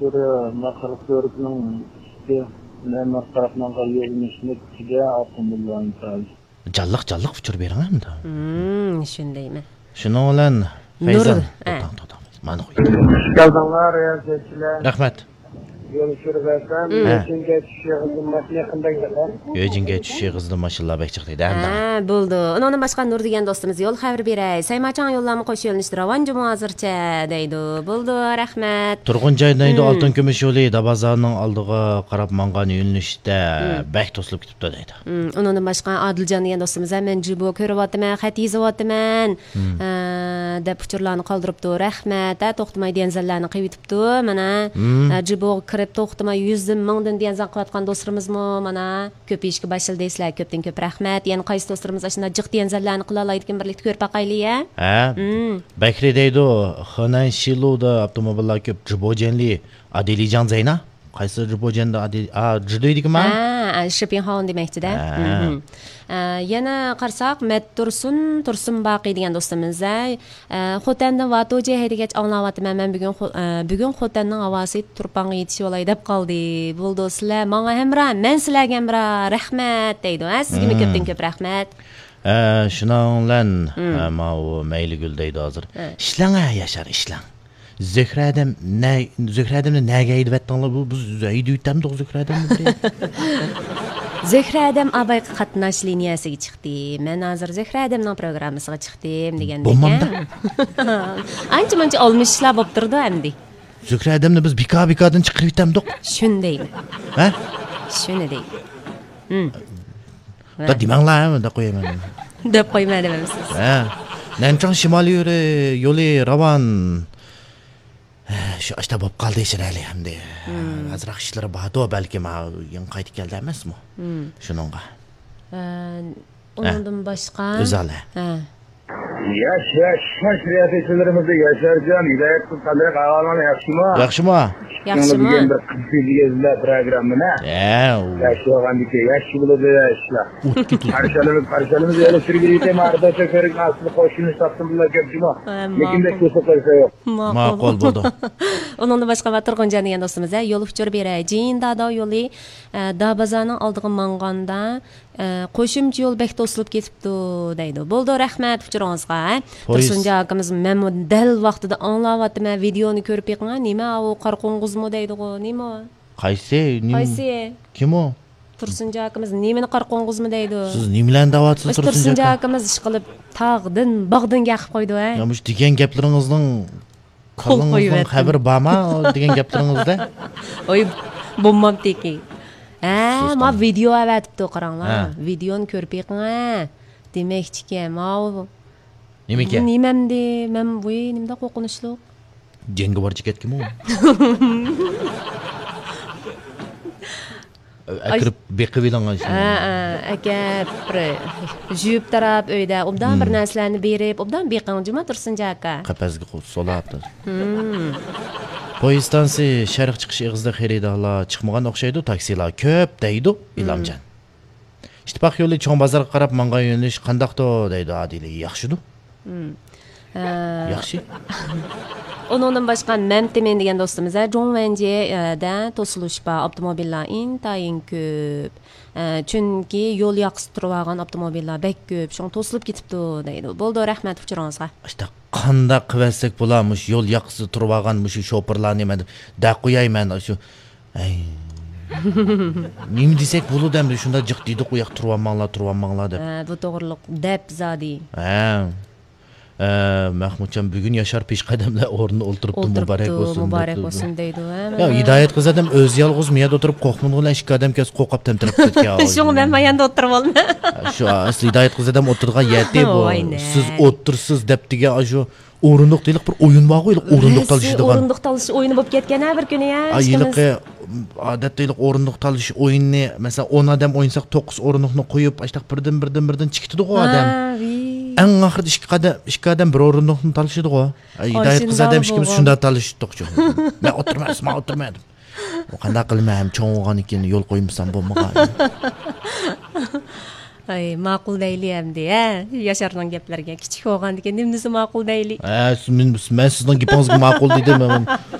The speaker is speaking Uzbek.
şöyle makarlık öğretmenin işte ben tarafından kalıyorum işine altından tabii. Jalliq uçur beraman da. Shundaymi. Shuning bilan Fayzal. Mana qo'y. Geldinler yazıcılar. Rahmat. Görüşürüz efendim. Geçince hizmetine yakındaydılar. Yojinga tushish qizli mashinalar bekchiq deydi. Ha, bo'ldi. Undan boshqa Nur degan do'stimiz yo'l xabar beray. Saymachan yo'llarni qo'sh yo'lnishdi Ravonjimi hozircha deydi. Bo'ldi, rahmat. Turg'un joydagi oltin kumush yo'li Dabazorning oldiga qarab mangan yo'nalishda bak to'silib ketibdi deydi. Undan boshqa Adiljon degan do'stimiz men jibo ko'ryapman, xat yozyapman. Deb uchurlarni qoldiribdi. Rahmat. To'xtamay denzallarni qiyitibdi. Mana jibo kirib to'xtamay 100 mingdan denza qilayotgan do'stlarimizmi? Mana ko'payishga boshladi deysizlar. Ko'pdan ko'p rahmat. Yana qaysi do'stlarimiz ashuna jiq denzallarni qila oladigan birlikda ko'rib boqaylik-a? Ha? Bakri deydi, Xonan Shiluda avtomobillar ko'p jibojenli Adilijon Zayna. Qaysi jibojenda jidoydikmi? Shopping demakchi-da. Yana qarsak Tursun Baqi degan do'stimiz Xotandan Vatoje haydagach anglayapman. Men bugun Xotanning havosi turpanga yetishib olay deb qoldi. Bo'ldi sizlar menga hamra, men sizlarga hamra rahmat deydi. Sizga ko'pdan ko'p rahmat. Shuning bilan Mayligul deydi hozir. Ishlang Yashar, ishlang. Zöhradimni nega aytibdinglar? Bu aytibdimmi Zöhradimni? Zöhradam abay qatnash liniyasiga chiqdi. Men hozir Zöhradamning programmasiga chiqdim degan ekan. Ancha-muncha olmishlar bo'lib turdi endi. Zöhradimni biz bika-bikadan chiqarib yutamdik. Shundaymi? Ha? Shuni deydi. Da demanglar, da qo'yaman. Deb qo'ymadim siz. Ha. Nanchang shimoliy yo'li Ravon shu ashta bo'lib qoldi shirali hamda azroq ishlar bor balki men qaytib keldi emasmi shuningga undan boshqa o'zali Yaş riyasetilerimizde Yaşarcan, Hidayet Kutsalları kahvalmanı yaxshimi? Yaxshimi? Bir kızgizler programına. Yaşı olan bir şey, yaşı buludu yaşlar. Parçalımız öyle sürgülüyte marda çökerek aslında koşunu sattım bunlar köpçüma. Lekin de kusa koysa yok. Ma'qul bo'ldi. Undan boshqa Turg'unjon degan do'stimiz yo'l uchur beray. Jindado yo'li Dabazorning oldiga manganda qo'shimcha yo'l bek to'silib ketibdi deydi. Bo'ldi, rahmat uchuringizga. Tursunjon akamiz men dal vaqtida anglayapman, videoni ko'rib yiqman. Nima u qarqong'izmi deydi-ku, nima? Qaysi? Kim u? Tursunjon akamiz nimani qarqong'izmi deydi. Siz nimalarni da'vatsiz Tursunjon akamiz ish qilib tog'dan, bog'dan gaqib qo'ydi-a. Ya mush degan gaplaringizning qo'lingizning xabar bormi degan gaplaringizda? Oy, bo'lmabdiki. Ma video avatibdi qaranglar. Videoni ko'rib yiqing. Demakchi, mau Nimaki? Nimamdi? Men nimda qo'rqinchli. Jangovar chekatkim u. Akirib beqivilangan shu. Aka bir juyib taraf uyda obdan bir narsalarni berib, obdan beqinjima Tursunjon aka. Qapasga solabdi. Poyezdansi sharq chiqish ig'izda xaridorlar chiqmagan o'xshaydi, taksilar ko'p deydi Ilamjon. İttifoq yo'li cho'ng bozorga qarab mangan yo'nalish qandaqdir deydi Adila. Yaxshidir. Yaxshi. Onundan boshqa Memtemen degan do'stimiz Jongwenjeda to'silish bor avtomobillar intayin ko'p. Chunki yo'l yoqsi turib olgan avtomobillar bek ko'p. Shun to'silib ketibdi deydi. Bo'ldi, rahmat uchuringizga. İşte qandaq qilsak bo'larmish yo'l yoqsi turib olgan mush shoferlarni men da qo'yayman shu. Nima desak bo'ladi endi shunda jiq deydi qo'yaq turib olmanglar deb. Bu to'g'riliq deb zodi. Mahmudjon bugun Yashar peshqadamlar o'rnida o'ltiribdi, muborak bo'lsin deydi. Ya Hidayat qiz adam o'z yolg'iz miyada o'tirib qo'qmin bilan ikki odam kes qo'qab tamtirib ketgan. Shu men mayanda o'tirib olma. Shu asli Hidayat qiz adam o'tirgan yerda bu. Siz o'tirsiz deb degan shu o'rindiq deylik bir o'yin bor qo'ylik o'rindiq talishdigan. O'rindiq talish o'yini bo'lib ketgan bir kuni ya. Ayiliqi odatdaylik o'rindiq talish o'yinni masalan 10 odam o'yinsak 9 o'rindiqni qo'yib ashtaq birdan chiqdi o odam. En ahırda iki adam bir o'rindiqni talishdi-ku. Hidayat qiz adam ikimiz shunda talishdik-ku. Men o'tirmadim. O qanday qilmayman, cho'ng bo'lgan ekan yo'l qo'ymsam bo'lmagan. Ay, ma'qul deyli hamdi, Yasharning gaplariga kichik bo'lgan ekan, nimasi ma'qul deyli? Men sizning gapingizga ma'qul dedim.